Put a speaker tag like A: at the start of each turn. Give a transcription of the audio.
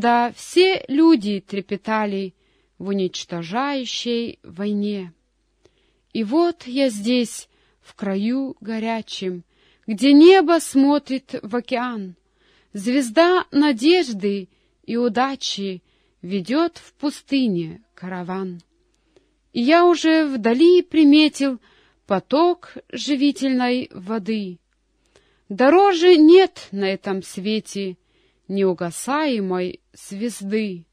A: когда все люди трепетали в уничтожающей войне. И вот я здесь, в краю горячем, где небо смотрит в океан, звезда надежды и удачи ведет в пустыне караван. И я уже вдали приметил поток живительной воды. Дороже нет на этом свете неугасаемой звезды.